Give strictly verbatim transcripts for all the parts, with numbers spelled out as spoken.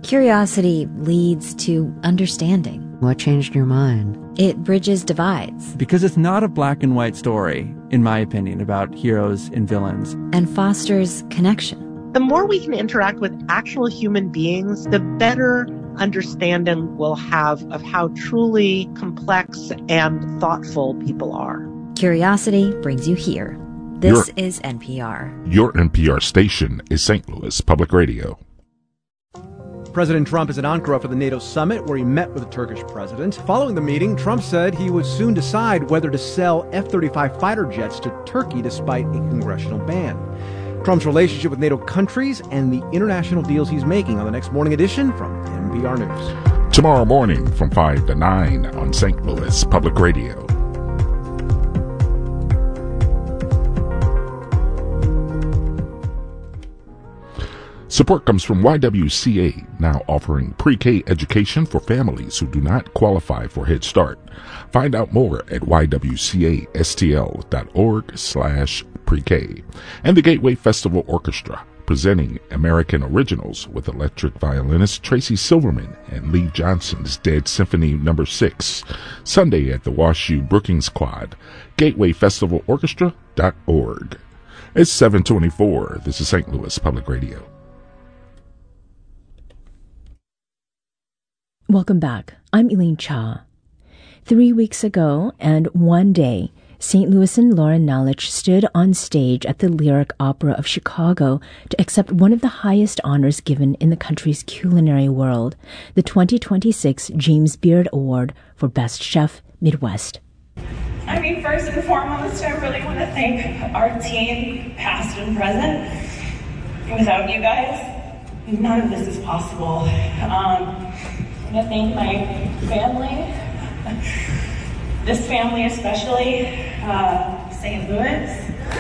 Curiosity leads to understanding. What changed your mind? It bridges divides. Because it's not a black and white story, in my opinion, about heroes and villains. And fosters connection. The more we can interact with actual human beings, the better understanding we'll have of how truly complex and thoughtful people are. Curiosity brings you here. This Your, is N P R. Your N P R station is Saint Louis Public Radio. President Trump is in Ankara for the NATO summit, where he met with the Turkish president. Following the meeting, Trump said he would soon decide whether to sell F thirty-five fighter jets to Turkey despite a congressional ban. Trump's relationship with NATO countries and the international deals he's making on the next Morning Edition from N P R News. Tomorrow morning from five to nine on Saint Louis Public Radio. Support comes from Y W C A, now offering pre-K education for families who do not qualify for Head Start. Find out more at y w c a s t l dot org slash pre-K. And the Gateway Festival Orchestra, presenting American Originals with electric violinist Tracy Silverman and Lee Johnson's Dead Symphony Number six, Sunday at the WashU Brookings Quad, gateway festival orchestra dot org. It's seven twenty-four. This is Saint Louis Public Radio. Welcome back. I'm Elaine Cha. Three weeks ago and one day, Saint Louisan Lauren Nalich stood on stage at the Lyric Opera of Chicago to accept one of the highest honors given in the country's culinary world, the twenty twenty-six James Beard Award for Best Chef Midwest. I mean, first and foremost, I really want to thank our team, past and present. Without you guys, none of this is possible. Um, I want to thank my family, this family especially, uh, Saint Louis.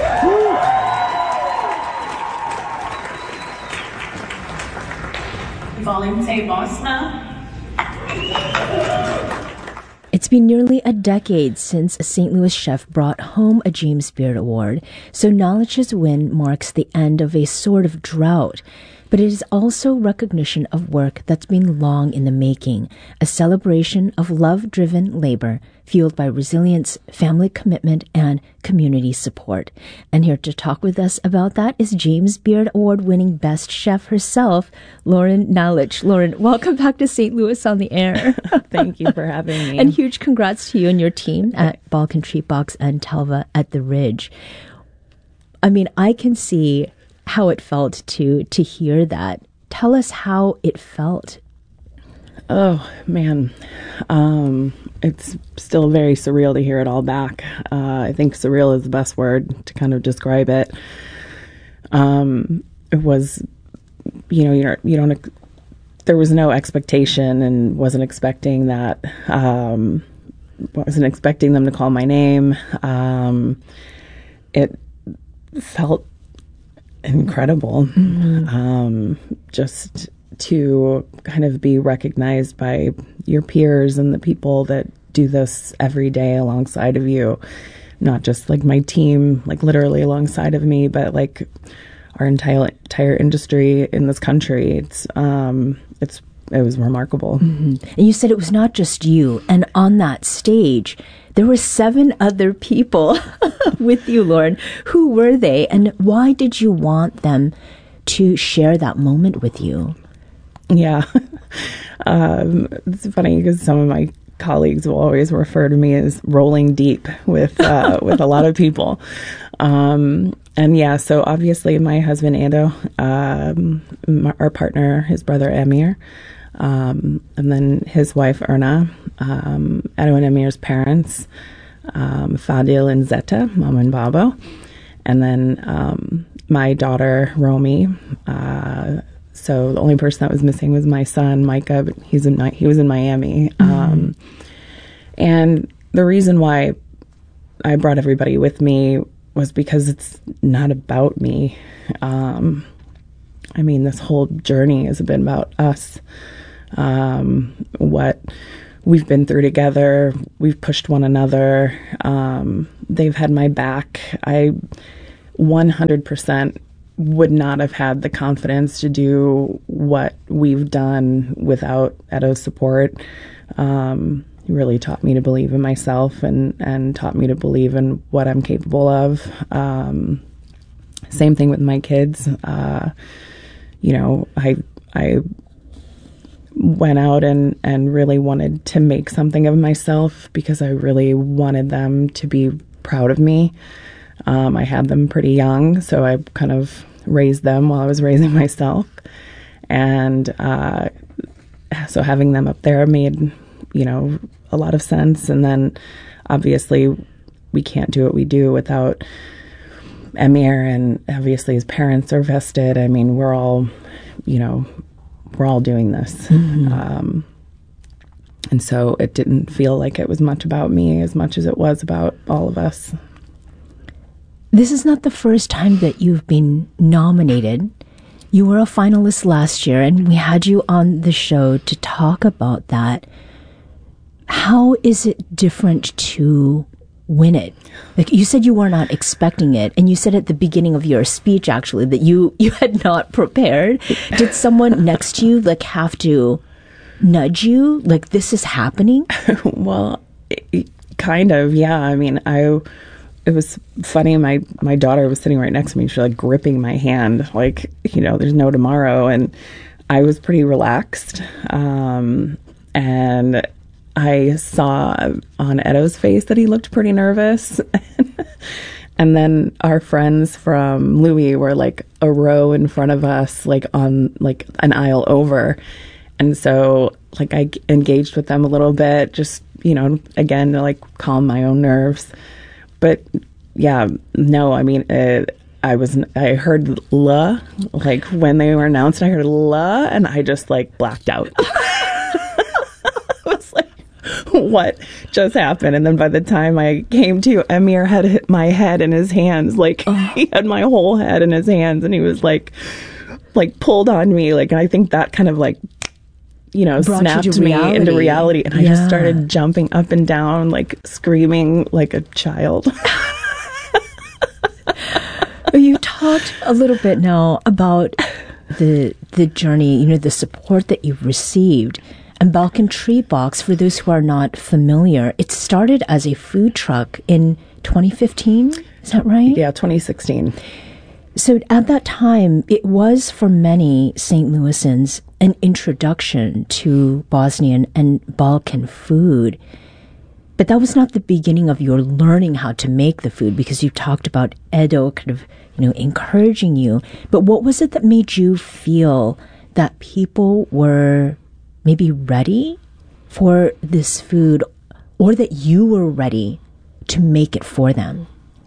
Volonté Bosna. It's been nearly a decade since a Saint Louis chef brought home a James Beard Award, so Nalich's win marks the end of a sort of drought. But it is also recognition of work that's been long in the making, a celebration of love-driven labor fueled by resilience, family commitment, and community support. And here to talk with us about that is James Beard Award-winning Best Chef herself, Lauren Nalich. Lauren, welcome back to Saint Louis on the Air. Thank you for having me. And huge congrats to you and your team at Balkan Treatbox and Telva at the Ridge. I mean, I can see how it felt to to hear that. Tell us how it felt. Oh, man. Um, it's still very surreal to hear it all back. Uh, I think surreal is the best word to kind of describe it. Um, it was, you know, you don't, you don't, there was no expectation and wasn't expecting that, um, wasn't expecting them to call my name. Um, it felt incredible. Mm-hmm. Um, just to kind of be recognized by your peers and the people that do this every day alongside of you, not just like my team, like literally alongside of me, but like our entire entire industry in this country. It's um, it's it was remarkable. Mm-hmm. And you said it was not just you, and on that stage there were seven other people with you, Lauren. Who were they, and why did you want them to share that moment with you? Yeah. um, it's funny because some of my colleagues will always refer to me as rolling deep with uh, with a lot of people. Um, and yeah, so obviously my husband, Ando, um, my, our partner, his brother, Emir, um, and then his wife, Erna, um, Ado and Emir's parents, um, Fadil and Zeta, Mom and Babo, and then um, my daughter, Romy. Uh, so the only person that was missing was my son, Micah, but he's in, he was in Miami. Mm-hmm. Um, and the reason why I brought everybody with me was because it's not about me. Um, I mean, this whole journey has been about us, um, what we've been through together. We've pushed one another. Um, they've had my back. I one hundred percent would not have had the confidence to do what we've done without Edo's support. Um, he really taught me to believe in myself and, and taught me to believe in what I'm capable of. Um, same thing with my kids. Uh, you know, I, I went out and, and really wanted to make something of myself because I really wanted them to be proud of me. Um, I had them pretty young, so I kind of raised them while I was raising myself. And uh, so having them up there made, you know, a lot of sense. And then obviously we can't do what we do without Emir, and obviously his parents are vested. I mean, we're all, you know, we're all doing this. Mm-hmm. Um, and so it didn't feel like it was much about me as much as it was about all of us. This is not the first time that you've been nominated. You were a finalist last year, and we had you on the show to talk about that. How is it different to win it? Like you said, you were not expecting it, and you said at the beginning of your speech, actually, that you, you had not prepared. Did someone next to you like have to nudge you, like this is happening? Well, it, kind of, yeah. I mean, I. It was funny. My, my daughter was sitting right next to me. She was like gripping my hand, like, you know, there's no tomorrow. And I was pretty relaxed. Um, and I saw on Edo's face that he looked pretty nervous. And then our friends from Louis were like a row in front of us, like on like an aisle over. And so like I engaged with them a little bit, just, you know, again, to like calm my own nerves. But yeah, no, I mean, uh, I was, I heard la, like when they were announced, I heard la, and I just like blacked out. I was like, what just happened? And then by the time I came to, Emir had hit my head in his hands, like oh. he had my whole head in his hands, and he was like, like pulled on me, like, and I think that kind of like, you know, Brought snapped you to me reality. into reality. And I yeah. just started jumping up and down, like screaming like a child. You talked a little bit now about the the journey, you know, the support that you've received. And Balkan Tree Box, for those who are not familiar, it started as a food truck in twenty fifteen. Is that right? Yeah, twenty sixteen. So at that time, it was for many Saint Louisans an introduction to Bosnian and Balkan food. But that was not the beginning of your learning how to make the food, because you talked about Edo kind of, you know, encouraging you. But what was it that made you feel that people were maybe ready for this food, or that you were ready to make it for them?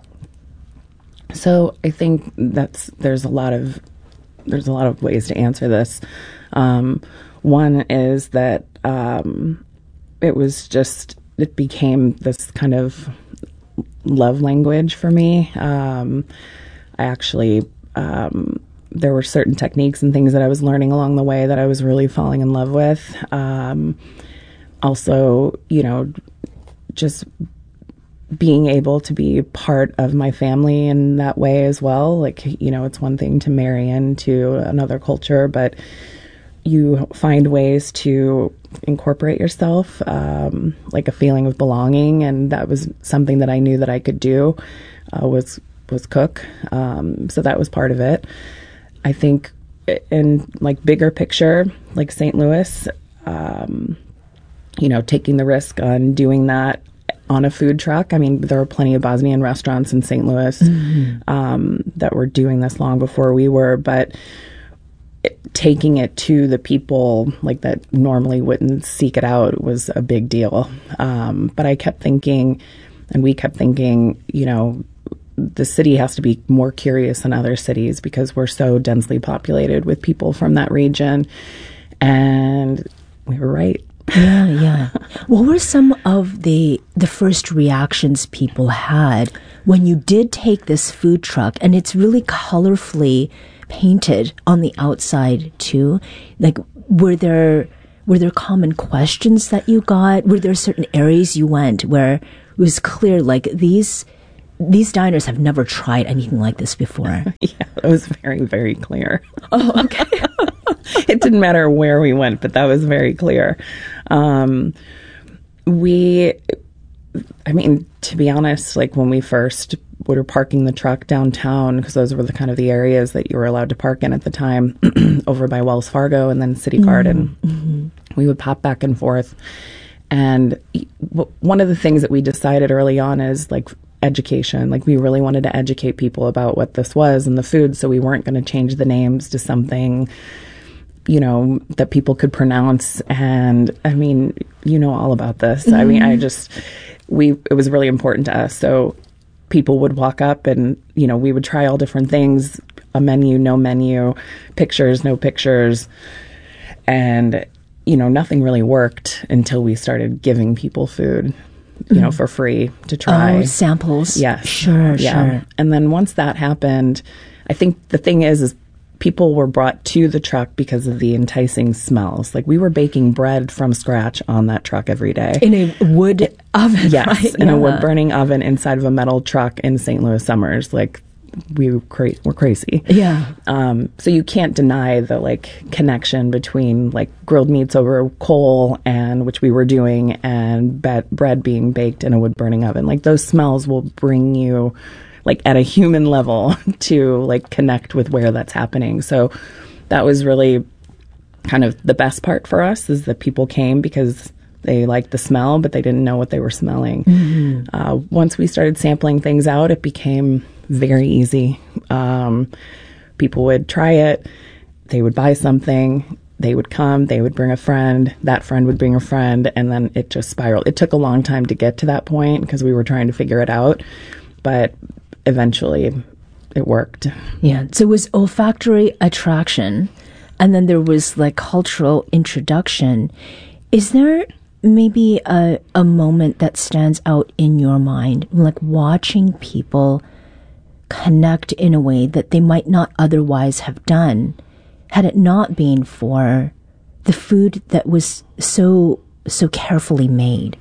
So I think that's there's a lot of there's a lot of ways to answer this. Um, one is that um, it was just it became this kind of love language for me. Um, I actually um, there were certain techniques and things that I was learning along the way that I was really falling in love with. Um, also, you know, just being able to be part of my family in that way as well. Like, you know, it's one thing to marry into another culture, but you find ways to incorporate yourself, um, like a feeling of belonging. And that was something that I knew that I could do, uh, was, was cook. Um, so that was part of it. I think in like bigger picture, like Saint Louis, um, you know, taking the risk on doing that on a food truck. I mean, there were plenty of Bosnian restaurants in Saint Louis mm-hmm. um, that were doing this long before we were, but it, taking it to the people like that normally wouldn't seek it out was a big deal. Um, but I kept thinking, and we kept thinking, you know, the city has to be more curious than other cities because we're so densely populated with people from that region. And we were right. Yeah, yeah. What were some of the the first reactions people had when you did take this food truck, and it's really colorfully painted on the outside too? Like, were there were there common questions that you got? Were there certain areas you went where it was clear, like these these diners have never tried anything like this before. Yeah, it was very, very clear. Oh, okay. It didn't matter where we went, but that was very clear. Um, we, I mean, to be honest, like when we first were parking the truck downtown, because those were the kind of the areas that you were allowed to park in at the time, over by Wells Fargo and then City Garden, mm-hmm. we would pop back and forth. And one of the things that we decided early on is like education. Like we really wanted to educate people about what this was and the food, so we weren't going to change the names to something, you know, that people could pronounce. And I mean, you know all about this. Mm-hmm. I mean, I just, we, it was really important to us. So people would walk up and, you know, we would try all different things, a menu, no menu, pictures, no pictures. And, you know, nothing really worked until we started giving people food, you mm. know, for free to try. Oh, samples. Yes. Sure, yeah. sure. And then once that happened, I think the thing is, is people were brought to the truck because of the enticing smells. Like we were baking bread from scratch on that truck every day. In a wood oven, yes, right? in yeah. a wood burning oven inside of a metal truck in Saint Louis summers. Like we were, cra- were crazy. Yeah. Um, so you can't deny the like connection between like grilled meats over coal, and which we were doing, and be- bread being baked in a wood burning oven. Like those smells will bring you like at a human level to like connect with where that's happening. So that was really kind of the best part for us, is that people came because they liked the smell, but they didn't know what they were smelling. Mm-hmm. Uh, once we started sampling things out, it became very easy. Um, people would try it. They would buy something. They would come. They would bring a friend. That friend would bring a friend. And then it just spiraled. It took a long time to get to that point because we were trying to figure it out. But eventually it worked. Yeah. So it was olfactory attraction, and then there was like cultural introduction. Is there maybe a, a moment that stands out in your mind, like watching people connect in a way that they might not otherwise have done had it not been for the food that was so, so carefully made?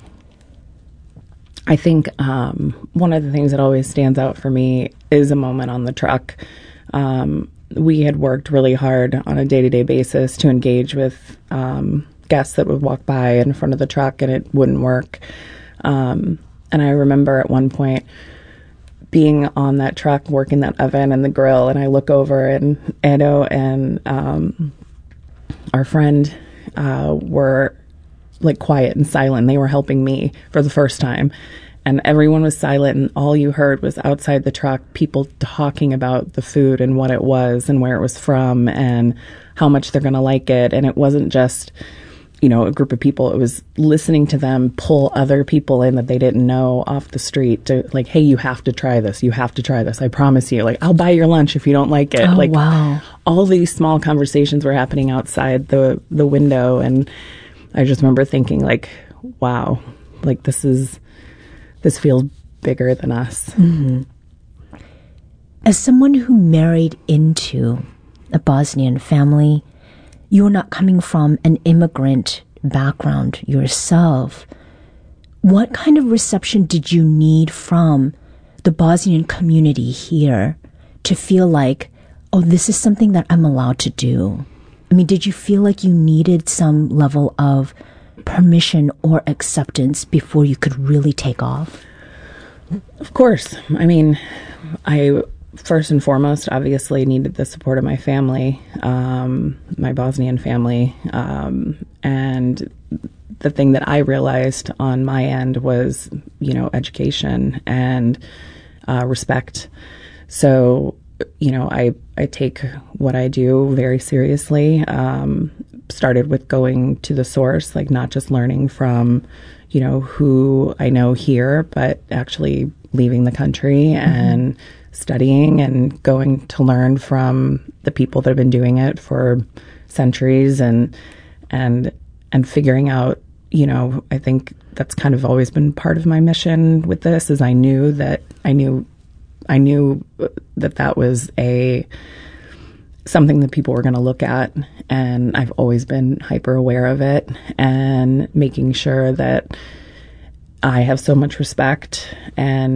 I think um, one of the things that always stands out for me is a moment on the truck. Um, we had worked really hard on a day-to-day basis to engage with um, guests that would walk by in front of the truck, and it wouldn't work. Um, and I remember at one point being on that truck, working that oven and the grill, and I look over, and Edo and um, our friend uh, were like quiet and silent. They were helping me for the first time, and everyone was silent, and all you heard was outside the truck people talking about the food and what it was and where it was from and how much they're going to like it. And it wasn't just, you know, a group of people. It was listening to them pull other people in that they didn't know off the street to like, hey, you have to try this. You have to try this. I promise you. Like, I'll buy your lunch if you don't like it. Oh, like, wow. All these small conversations were happening outside the the window, and I just remember thinking, like, wow, like this is, this feels bigger than us. Mm-hmm. As someone who married into a Bosnian family, you're not coming from an immigrant background yourself. What kind of reception did you need from the Bosnian community here to feel like, oh, this is something that I'm allowed to do? I mean, did you feel like you needed some level of permission or acceptance before you could really take off? Of course. I mean, I first and foremost obviously needed the support of my family, um, my Bosnian family. Um, and the thing that I realized on my end was, you know, education and uh, respect. So, you know, I, I take what I do very seriously. Um, started with going to the source, like not just learning from, you know, who I know here, but actually leaving the country mm-hmm. and studying and going to learn from the people that have been doing it for centuries, and and and figuring out, you know, I think that's kind of always been part of my mission with this, is I knew that I knew I knew that that was a something that people were going to look at, and I've always been hyper aware of it, and making sure that I have so much respect and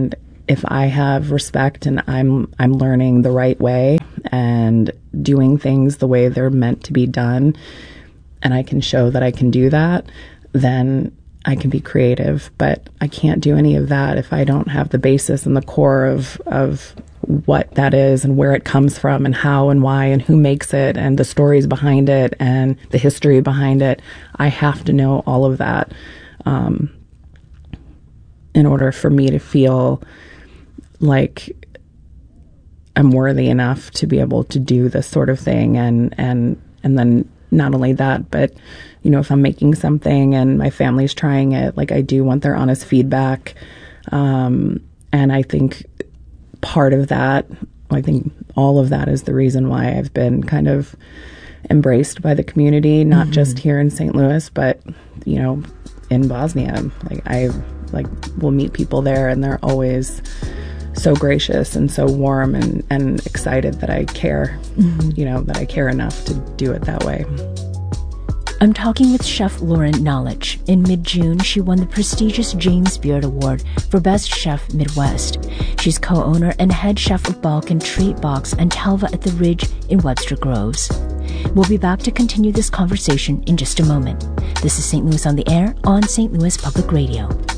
if I have respect and I'm I'm learning the right way and doing things the way they're meant to be done, and I can show that I can do that, then I can be creative. But I can't do any of that if I don't have the basis and the core of of what that is and where it comes from and how and why and who makes it and the stories behind it and the history behind it. I have to know all of that um, in order for me to feel like I'm worthy enough to be able to do this sort of thing. And, and, and then not only that, but, you know, if I'm making something and my family's trying it, like I do want their honest feedback. Um, and I think part of that, I think all of that is the reason why I've been kind of embraced by the community, not mm-hmm. just here in Saint Louis, but, you know, in Bosnia. Like I like will meet people there and they're always so gracious and so warm and, and excited that I care, mm-hmm. you know, that I care enough to do it that way. I'm talking with Chef Lauren Knowledge. In mid-June, she won the prestigious James Beard Award for Best Chef Midwest. She's co-owner and head chef of Balkan Treat Box and Talva at the Ridge in Webster Groves. We'll be back to continue this conversation in just a moment. This is Saint Louis on the Air on Saint Louis Public Radio.